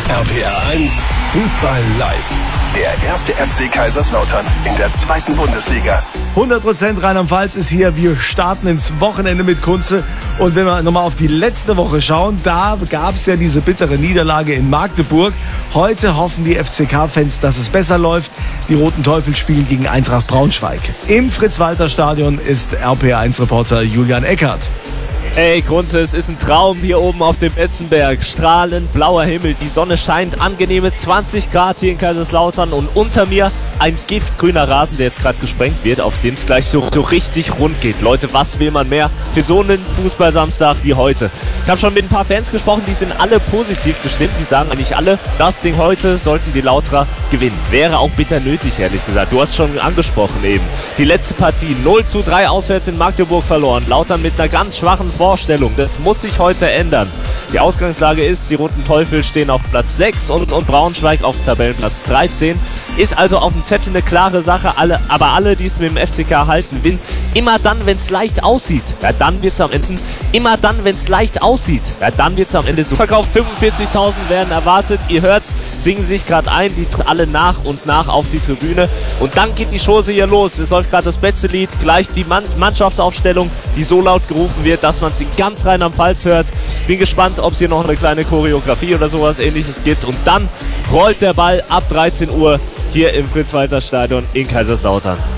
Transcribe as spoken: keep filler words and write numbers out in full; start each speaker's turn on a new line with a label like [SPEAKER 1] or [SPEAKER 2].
[SPEAKER 1] R P R eins Fußball live. Der erste F C Kaiserslautern in der zweiten Bundesliga.
[SPEAKER 2] hundert Prozent Rheinland-Pfalz ist hier. Wir starten ins Wochenende mit Kunze. Und wenn wir nochmal auf die letzte Woche schauen, da gab es ja diese bittere Niederlage in Magdeburg. Heute hoffen die F C K-Fans, dass es besser läuft. Die Roten Teufel spielen gegen Eintracht Braunschweig. Im Fritz-Walter-Stadion ist R P R eins-Reporter Julian Eckert.
[SPEAKER 3] Hey Kunze, es ist ein Traum hier oben auf dem Betzenberg. Strahlend blauer Himmel, die Sonne scheint, angenehme zwanzig Grad hier in Kaiserslautern und unter mir ein giftgrüner Rasen, der jetzt gerade gesprengt wird, auf dem es gleich so, so richtig rund geht. Leute, was will man mehr für so einen Fußballsamstag wie heute? Ich habe schon mit ein paar Fans gesprochen, die sind alle positiv gestimmt. Die sagen eigentlich alle, das Ding heute sollten die Lauterer gewinnen. Wäre auch bitter nötig, ehrlich gesagt. Du hast schon angesprochen eben. Die letzte Partie, null zu drei auswärts in Magdeburg verloren. Lautern mit einer ganz schwachen Vorstellung. Das muss sich heute ändern. Die Ausgangslage ist, die Roten Teufel stehen auf Platz sechs und, und Braunschweig auf Tabellenplatz dreizehn. Ist also auf dem Zettel eine klare Sache, alle, aber alle, die es mit dem F C K halten, gewinnen. Immer dann, wenn es leicht aussieht, ja, dann wird es am Ende. Immer dann, wenn es leicht aussieht, ja, dann wird es am Ende so. Verkauf fünfundvierzigtausend werden erwartet. Ihr hört's, singen sich gerade ein, die alle nach und nach auf die Tribüne. Und dann geht die Chose hier los. Es läuft gerade das Betze-Lied, gleich die Mann- Mannschaftsaufstellung, die so laut gerufen wird, dass man sie ganz Rheinland-Pfalz hört. Bin gespannt, ob es hier noch eine kleine Choreografie oder sowas Ähnliches gibt. Und dann rollt der Ball ab dreizehn Uhr hier im Fritz-Walter-Stadion in Kaiserslautern.